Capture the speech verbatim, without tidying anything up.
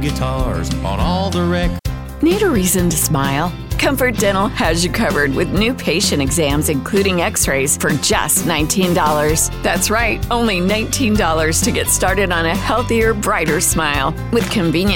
guitars on all the rec. Need a reason to smile? Comfort Dental has you covered with new patient exams, including x-rays, for just nineteen dollars. That's right, only nineteen dollars to get started on a healthier, brighter smile. With convenient